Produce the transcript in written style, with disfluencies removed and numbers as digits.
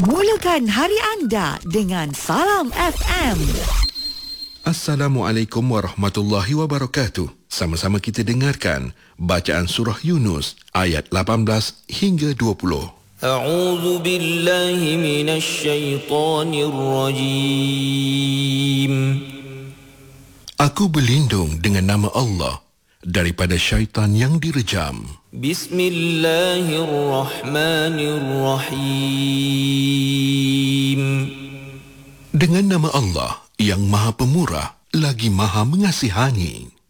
Mulakan hari anda dengan Salam FM. Assalamualaikum warahmatullahi wabarakatuh. Sama-sama kita dengarkan bacaan surah Yunus ayat 18 hingga 20. A'udzu billahi minasy syaithanir rajim. Aku berlindung dengan nama Allah daripada syaitan yang direjam. Bismillahirrahmanirrahim. Dengan nama Allah yang Maha Pemurah lagi Maha Mengasihani.